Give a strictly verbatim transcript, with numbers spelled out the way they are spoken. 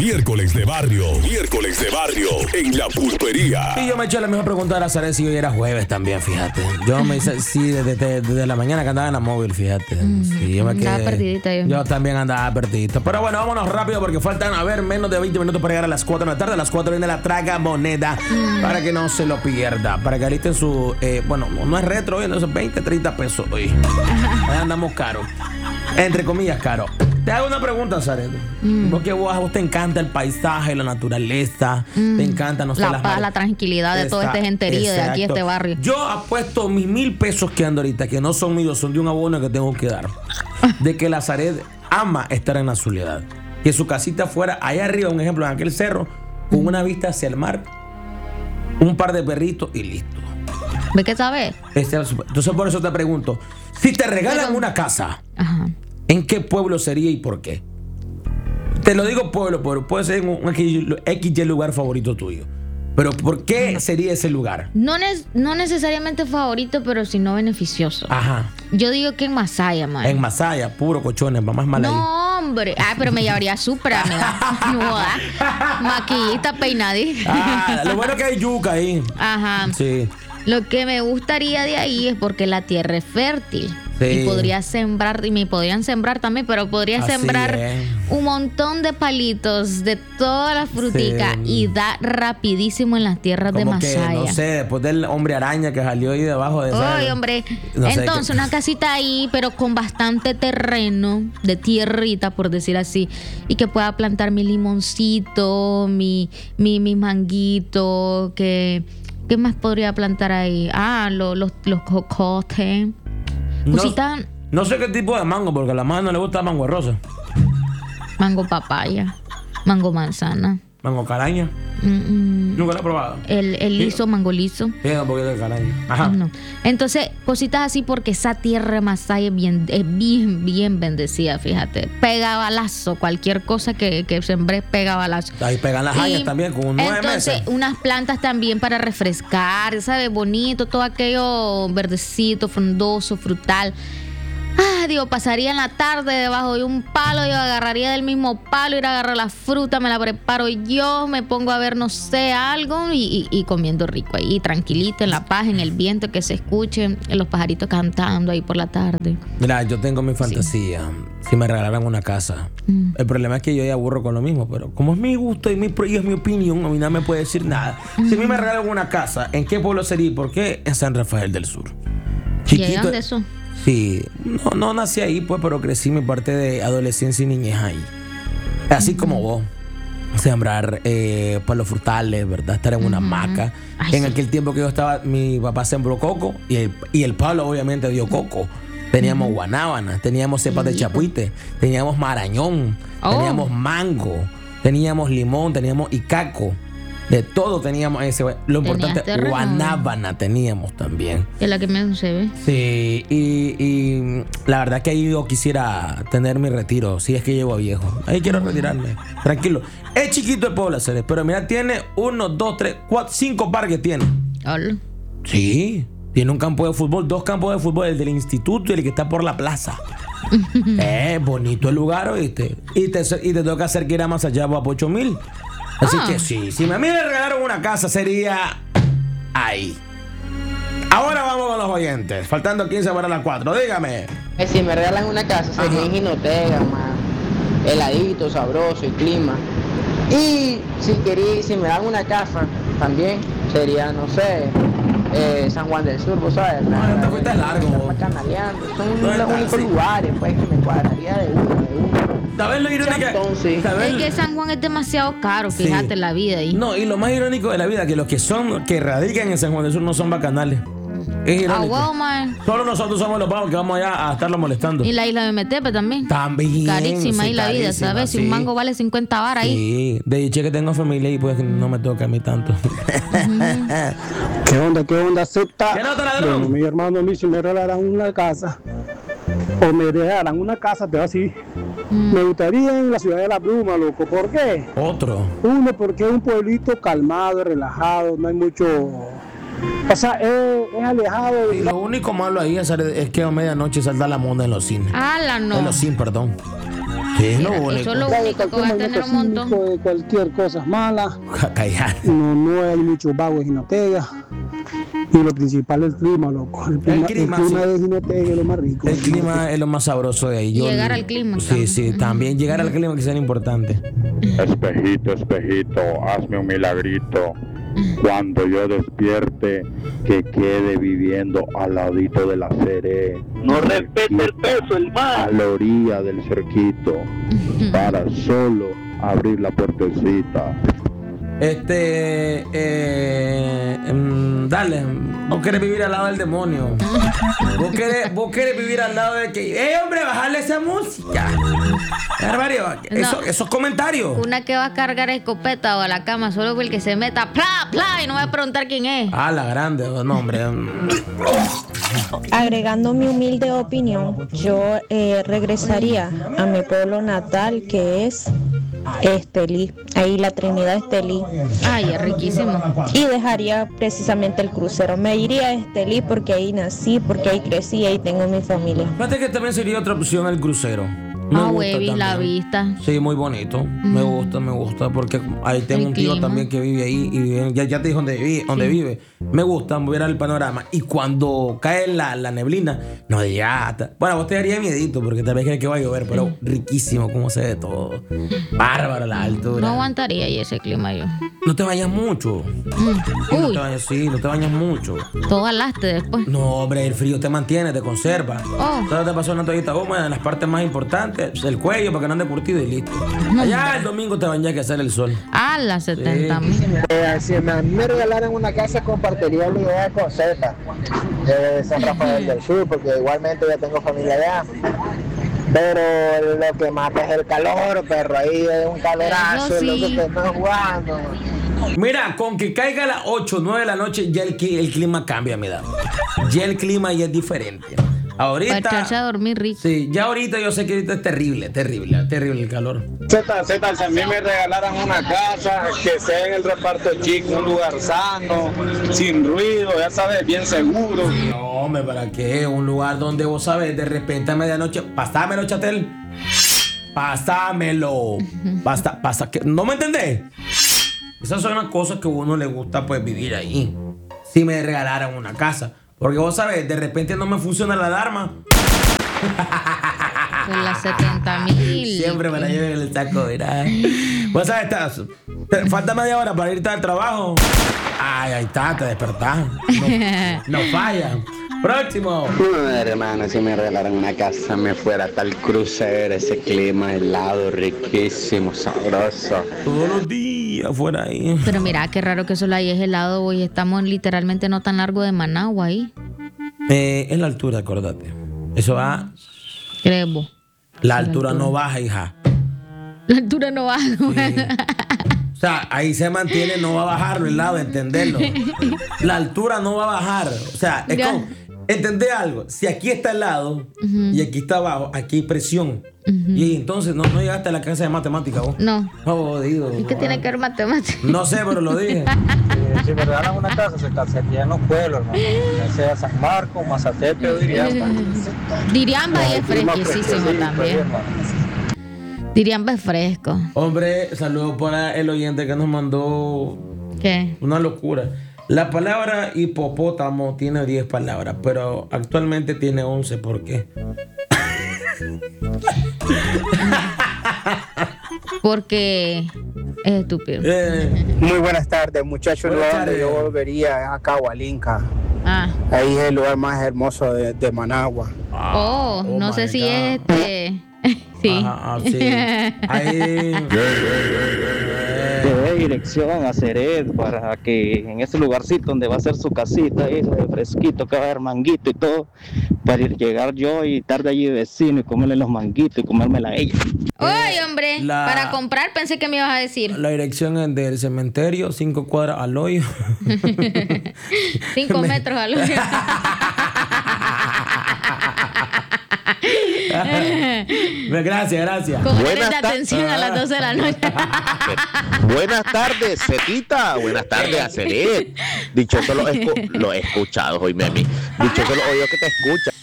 Miércoles de barrio, miércoles de barrio en La Pulpería. Y yo me eché la misma pregunta de la Zaret si hoy era jueves también, fíjate. Yo me hice, sí, desde, desde, desde la mañana que andaba en la móvil, fíjate. Mm, sí, yo me andaba quedé, perdidita yo. Yo también andaba perdidito. Pero bueno, vámonos rápido porque faltan, a ver, menos de veinte minutos para llegar a las cuatro de la tarde. A las cuatro viene la traga moneda mm. para que no se lo pierda. Para que alisten su, eh, bueno, no es retro, no es veinte, treinta pesos hoy. Ahí andamos caro. Entre comillas, caro. Te hago una pregunta, Zaret. Mm. Porque vos, a vos te encanta el paisaje, la naturaleza, mm. te encanta, no sé, la las paz, mar... la tranquilidad de Esta, todo este genterío exacto. de aquí, este barrio. Yo apuesto mis mil pesos que ando ahorita, que no son míos, son de un abono que tengo que dar, de que la Zaret ama estar en la soledad. Que su casita fuera allá arriba, un ejemplo, en aquel cerro, con una vista hacia el mar, un par de perritos y listo. ¿De qué sabes? Entonces por eso te pregunto, si te regalan Pero... una casa, ajá. ¿en qué pueblo sería y por qué? Te lo digo pueblo, pero puede ser un X Y lugar favorito tuyo. Pero ¿por qué sería ese lugar? No, ne- no necesariamente favorito, pero sino beneficioso. Ajá. Yo digo que en Masaya, man. En Masaya, puro cochones, mamás mal ahí. No, hombre. Ah, pero me llevaría súper, amiga. No, ¿ah? Maquillita, peinadita. Ah, lo bueno es que hay yuca ahí. Ajá. Sí. Lo que me gustaría de ahí es porque la tierra es fértil. Sí. Y podría sembrar, y me podrían sembrar también, pero podría Así sembrar es. un montón de palitos de todas las fruticas sí. y da rapidísimo en las tierras Como de Masaya. Que, no sé, después del hombre araña que salió ahí debajo de esa. Ay, hombre. No Entonces, una casita ahí, pero con bastante terreno, de tierrita, por decir así, y que pueda plantar mi limoncito, mi, mi, mi manguito, que... ¿Qué más podría plantar ahí? Ah, lo, los, los cocotes. No, no sé qué tipo de mango, porque a la mamá no le gusta mango rosa. Mango papaya, mango manzana. Mango caraña. Mm-mm. Nunca lo he probado. El, el liso, sí. mango liso. Sí, un poquito de caraña. Ajá. No. Entonces, cositas así porque esa tierra Masaya es bien, es bien, bien bendecida, fíjate. Pega balazo, cualquier cosa que, que sembré pega balazo. Ahí pegan las hayas también, con nueve entonces, meses. unas plantas también para refrescar, ¿sabes? Bonito, todo aquello verdecito, frondoso, frutal. Ah, digo, pasaría en la tarde debajo de un palo, yo agarraría del mismo palo, ir a agarrar la fruta, me la preparo yo, me pongo a ver, no sé, algo y, y, y comiendo rico ahí, tranquilito, en la paz, en el viento que se escuche, los pajaritos cantando ahí por la tarde. Mira, yo tengo mi fantasía, sí. si me regalaran una casa. Mm. El problema es que yo ya aburro con lo mismo, pero como es mi gusto y, mi, y es mi opinión, a mí nadie me puede decir nada. Mm. Si a mí me regalan una casa, ¿en qué pueblo sería y por qué? En San Rafael del Sur. Chiquito, ¿y dónde eso? Sí, no, no nací ahí, pues, pero crecí mi parte de adolescencia y niñez ahí. Así uh-huh. como vos. Sembrar eh, palos frutales, ¿verdad? Estar en uh-huh. una hamaca. Ay, en sí. aquel tiempo que yo estaba, mi papá sembró coco y el, y el palo obviamente dio coco. Teníamos uh-huh. guanábana, teníamos cepas uh-huh. de chapuite, teníamos marañón, oh. teníamos mango, teníamos limón, teníamos icaco. De todo teníamos ese. Lo importante, terreno? guanábana teníamos también. Es la que menos se ve. Sí, y, y la verdad que ahí yo quisiera tener mi retiro, si es que llego a viejo. Ahí quiero retirarme, tranquilo. Es chiquito el pueblo, Ceres, pero mira, tiene uno, dos, tres, cuatro, cinco parques tiene. Hola. Sí, tiene un campo de fútbol, dos campos de fútbol, el del instituto y el que está por la plaza. Es bonito el lugar, ¿oíste? Y te, y te toca hacer que ir a más allá a Pocho Mil. Así ah. que sí, si a mí me regalaron una casa sería ahí. Ahora vamos con los oyentes. Faltando quince para las cuatro, dígame. Eh, si me regalan una casa sería Ajá. en Jinotega, man. Heladito, sabroso y clima. Y si quería, si me dan una casa también sería, no sé, eh, San Juan del Sur, ¿vos sabes? No, no te fuiste largo. Son no los únicos lugares pues que me cuadraría de uno, de uno. ¿Sabes lo irónico? Entonces, es que San Juan es demasiado caro, fíjate sí. la vida ahí. No, y lo más irónico de la vida, que los que son, que radican en San Juan del Sur no son bacanales. Es irónico. Ah, wow, man. Solo nosotros somos los pavos que vamos allá a estarlo molestando. Y la isla de Metepe también. También. Carísima sí, ahí la vida, ¿sabes? Sí. Si un mango vale cincuenta varas ahí. Sí, de dicho que tengo familia y pues no me toca a mí tanto. Uh-huh. ¿Qué onda, qué onda, acepta? ¿Qué nota, ladrón? Bueno, mi hermano, a mí si me regalaran una casa o me dejaran una casa, te va así. Mm. Me gustaría en la ciudad de La Pluma, loco. ¿Por qué? Otro. Uno, porque es un pueblito calmado, relajado, no hay mucho. O sea, es, es alejado. Y lo único malo ahí es, es que a medianoche salta la mona en los cines. Ah, la no. En los cines, perdón. Sí, es lo único. Eso es lo único que va a tener un montón. De cualquier cosa es mala. Callar. No, no hay muchos vagos en Jinotega. Y lo principal es el clima, loco. El clima, El clima, el clima sí. de Jinotega es lo más rico. El clima es lo más sabroso de ahí. Yo- Llegar al clima Sí, también. sí, también llegar al clima que sea importante. Espejito, espejito, hazme un milagrito. Cuando yo despierte, que quede viviendo al ladito de la Seré. No respete el peso, el mar. A la orilla del cerquito, para solo abrir la puertecita. Este, eh, mm, dale, vos querés vivir al lado del demonio. Vos querés, vos querés vivir al lado de que, ¡eh, hombre, bajarle esa música! ¡Qué barbaridad! Eso- esos comentarios. Una que va a cargar escopeta o a la cama solo el que se meta, ¡pla, pla! Y no va a preguntar quién es. Ah, la grande, no, hombre. Agregando mi humilde opinión, yo eh, regresaría a mi pueblo natal, que es Estelí, ahí la Trinidad Estelí, Ay, es riquísimo. y dejaría precisamente el crucero. Me iría a Estelí porque ahí nací, porque ahí crecí y ahí tengo mi familia. Fíjate que también sería otra opción el crucero. Me Ah, gusta huevis, la también. vista. Sí, muy bonito. Me gusta, me gusta. Porque ahí tengo El un tío clima. también que vive ahí. Y ya, ya te dije dónde vive. Dónde vive. Me gusta ver el panorama. Y cuando cae la, la neblina, no ya. Bueno, vos te daría miedito porque tal vez crees que va a llover. Pero riquísimo como se ve todo. Bárbaro la altura. No aguantaría ahí ese clima yo. No te bañas mucho. No Uy, te bañas, sí, no te bañas mucho. todo alaste después. No, hombre, el frío te mantiene, te conserva. Oh. Solo te pasó una toallita húmeda en las partes más importantes, el cuello para que no ande curtido y listo. Allá el domingo te bañas que hacer el sol. A las setenta mil. Eh, si me, a mí me regalaran una casa, compartiría la idea con Z de San Rafael del Sur, porque igualmente ya tengo familia allá. Pero lo que mata es el calor, perro. Ahí es un calorazo, Eso sí. lo que te están jugando. Mira, con que caiga a las ocho o nueve de la noche, ya el, cli- el clima cambia, mira. Ya el clima ya es diferente. Para Ahorita. echarse a dormir rico. Sí, ya ahorita yo sé que ahorita es terrible, terrible, terrible el calor. Z, Z, si a mí me regalaran una casa que sea en el reparto chico, un lugar sano, sin ruido, ya sabes, bien seguro. No, hombre, ¿para qué? Un lugar donde vos sabes, de repente a medianoche, pasámelo, chatel. Pasámelo. Pasa, pasa, que, ¿no me entendés? Esas son las cosas que a uno le gusta pues vivir ahí. Si me regalaran una casa. Porque vos sabés, de repente no me funciona la alarma. Con las setenta mil. Siempre me la llevo en el saco, mira. Vos sabés, estás, te- falta media hora para irte al trabajo. Ay, ahí está, te despertás. No, no falla. Próximo. No, hermano, si me regalaran una casa, me fuera tal crucero, ese clima helado, riquísimo, sabroso. Todos los días fuera ahí. Pero mira, qué raro que solo ahí es helado, güey. Estamos literalmente no tan largo de Managua ahí. Eh, es la altura, acordate. Eso va. ¿Crees vos? La altura no baja, hija. La altura no baja, güey. O sea, ahí se mantiene, no va a bajar el lado, entenderlo. La altura no va a bajar. O sea, es Ya. como, entender algo. Si aquí está el lado y aquí está abajo, aquí hay presión. Y entonces no, no llegaste a la clase de matemática vos. No. Jodido. ¿Y qué tiene que ver matemáticas? No sé, pero lo dije. Si me regalan una casa, se casaría en los pueblos, hermano. Ya sea San Marcos, Mazatepe o Diriamba. Diriamba es fresquísimo también. Diriamba es fresco. Hombre, saludos para el oyente que nos mandó ¿Qué? una locura. La palabra hipopótamo tiene diez palabras, pero actualmente tiene once. ¿Por qué? Porque es estúpido. Eh, Muy buenas tardes, muchachos. El Buenas lugar donde tardes. yo volvería es a Cahualinca. Ah. Ahí es el lugar más hermoso de, de Managua. Oh, oh no my sé si God. es este. Sí. Ajá, ah, sí. Ahí. Le dé dirección a Ceret para que en ese lugarcito donde va a ser su casita, ahí, de fresquito, que va a haber manguito y todo, para ir llegar yo y estar de allí de vecino y comerle los manguitos y comérmela a ella. Oye, hombre, la- para comprar pensé que me ibas a decir. La dirección es del cementerio, cinco cuadras al hoyo. Cinco metros al hoyo. Gracias, gracias. Con horario de Buenas ta- atención a las doce de la noche. Buenas tardes, Cetita. Buenas tardes, a Ceret. Dichoso lo, escu- lo he escuchado, hoy, mami. Dichoso los oídos que te escuchan.